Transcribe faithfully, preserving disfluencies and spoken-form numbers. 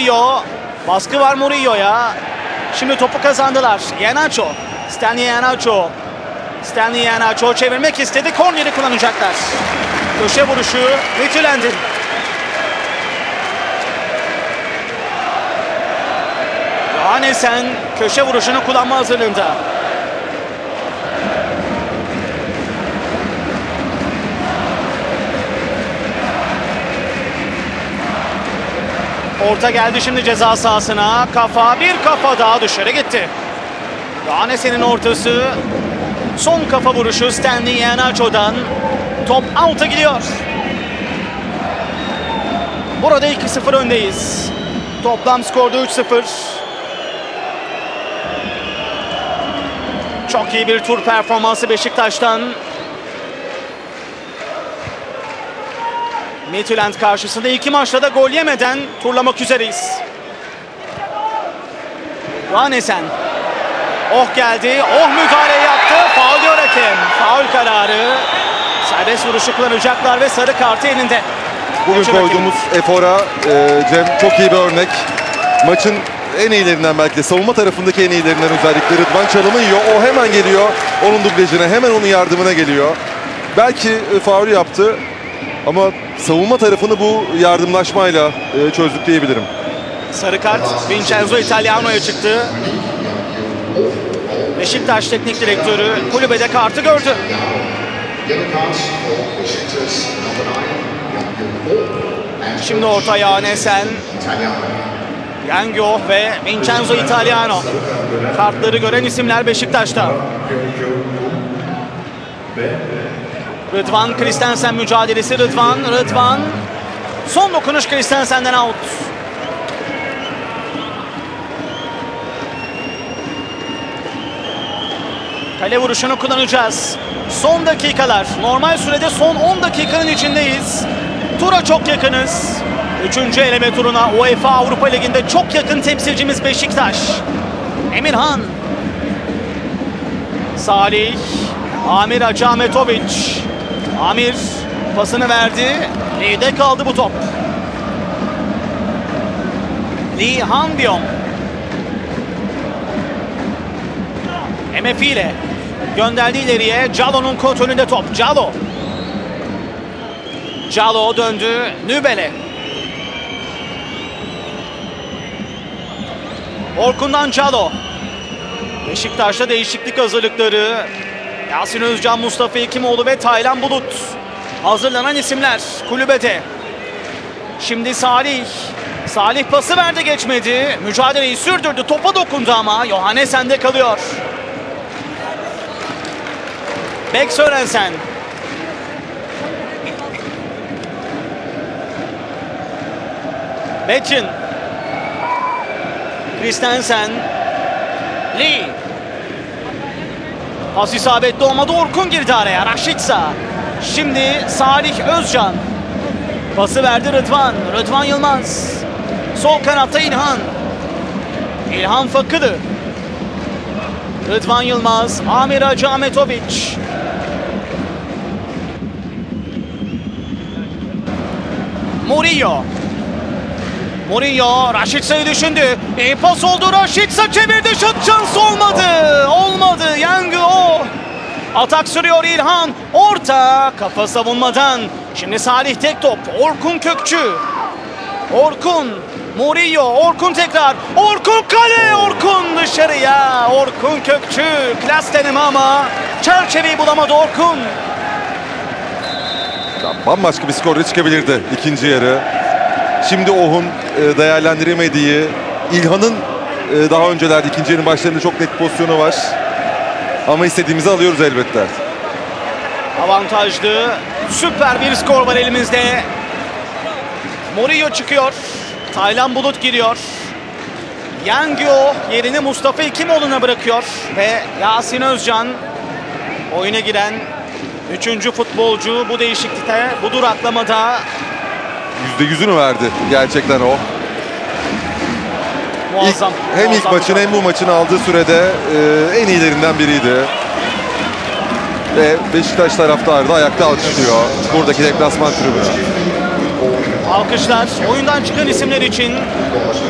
Murillo. Baskı var Murillo'ya. Şimdi topu kazandılar. Iheanacho. Stanley Iheanacho. Stanley Iheanacho çevirmek istedi. Korneri kullanacaklar. Köşe vuruşu ütülendi. Johannessen köşe vuruşunu kullanma hazırlığında. Orta geldi şimdi ceza sahasına. Kafa, bir kafa daha dışarı gitti. Johannessen'in ortası. Son kafa vuruşu Stanley Iheanacho'dan. Top out'a gidiyor. Burada iki sıfır öndeyiz. Toplam skorda üç sıfır. Çok iyi bir tur performansı Beşiktaş'tan. Midtjylland karşısında iki maçta da gol yemeden turlamak üzereyiz. Johannessen. Oh geldi. Oh müdahale yaptı. Faul diyor hakem. Faul kararı. Serbest vuruşu kullanacaklar ve sarı kartı elinde. Bugün Maçın koyduğumuz rakibi. efora e, Cem çok iyi bir örnek. Maçın en iyilerinden, belki de savunma tarafındaki en iyilerinden özellikle Rıdvan Çalım'ı yiyor. O hemen geliyor onun dublajına, hemen onun yardımına geliyor. Belki e, faul yaptı ama savunma tarafını bu yardımlaşmayla e, çözdük diyebilirim. Sarı kart Vincenzo Italiano'ya çıktı. Beşiktaş Teknik Direktörü kulübede kartı gördü. Şimdi orta Johannessen, Yangio ve Vincenzo Italiano. Kartları gören isimler Beşiktaş'ta. Rıdvan Christensen mücadelesi. Rıdvan, Rıdvan. Son dokunuş Christensen'den out. Kale vuruşunu kullanacağız. Son dakikalar. Normal sürede son on dakikanın içindeyiz. Tura çok yakınız. Üçüncü eleme turuna UEFA Avrupa Ligi'nde çok yakın temsilcimiz Beşiktaş. Emirhan. Salih. Amir Hacametovic. Amir pasını verdi. Lee'de kaldı bu top. Lee Hanbyong. M F ile gönderdi ileriye. Calo'nun kontrolünde top. Calo. Calo döndü. Nübel'e. Orkun'dan Calo. Beşiktaş'ta değişiklik hazırlıkları. Yasin Özcan, Mustafa Ekimoğlu ve Taylan Bulut. Hazırlanan isimler kulübede. Şimdi Salih. Salih pası verdi, geçmedi. Mücadeleyi sürdürdü. Topa dokundu ama Johannessen'de kalıyor. Bek Sörensen. Beçin. Christensen. Lee. Pas isabetli olmadı. Orkun girdi araya. Raşitsa. Şimdi Salih Özcan. Pası verdi Rıdvan. Rıdvan Yılmaz. Sol kanatta İlhan. İlhan Fakılı. Rıdvan Yılmaz. Amir Hacametovic. Murillo. Murillo Raşitsa'yı düşündü. İyi pas oldu. Raşitsa çevirdi. Şut şansı olmadı. Olmadı. Yangio. Atak sürüyor İlhan. Orta. Kafa savunmadan. Şimdi Salih tek top. Orkun Kökçü. Orkun. Murillo. Orkun tekrar. Orkun kale. Orkun dışarıya. Orkun Kökçü. Klas deneme ama çerçeveyi bulamadı Orkun. Ya, bambaşka bir skorla çıkabilirdi ikinci yarı. Şimdi Oh'un e, değerlendiremediği, İlhan'ın e, daha öncelerde ikinci yarının başlarında çok net pozisyonu var. Ama istediğimizi alıyoruz elbette. Avantajlı. Süper bir skor var elimizde. Murillo çıkıyor. Taylan Bulut giriyor. Yangio yerini Mustafa Ekimoğlu'na bırakıyor. Ve Yasin Özcan oyuna giren üçüncü futbolcu bu değişiklikte, bu duraklamada. Yüzde yüzünü verdi gerçekten o. Muazzam. İlk, hem muazzam ilk maçın bir hem bu maçın aldığı sürede e, en iyilerinden biriydi. Ve Beşiktaş taraftarı da ayakta alkışlıyor buradaki deplasman tribünü. alkışlar oyundan çıkan isimler için.